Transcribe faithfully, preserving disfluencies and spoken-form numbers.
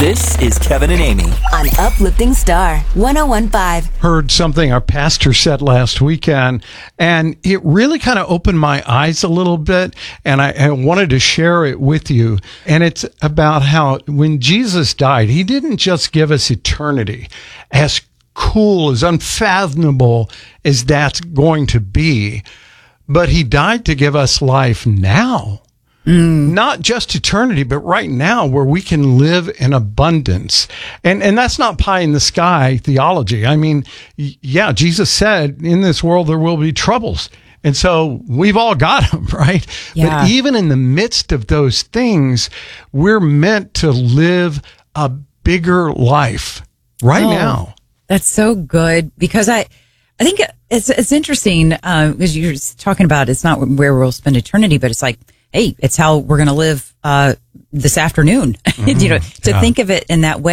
This is Kevin and Amy on Uplifting Star one oh one point five. Heard something our pastor said last weekend, and it really kind of opened my eyes a little bit, and I, I wanted to share it with you. And it's about how when Jesus died, he didn't just give us eternity. As cool, as unfathomable as that's going to be, but he died to give us life now. Mm. Not just eternity, but right now where we can live in abundance. And and that's not pie in the sky theology. I mean, yeah, Jesus said in this world there will be troubles. And so we've all got them, right? Yeah. But even in the midst of those things, we're meant to live a bigger life right oh, now. That's so good, because I I think it's it's interesting uh, because you're talking about it's not where we'll spend eternity, but it's like, hey, it's how we're going to live uh, this afternoon. Mm-hmm. you know, to yeah. think of it in that way.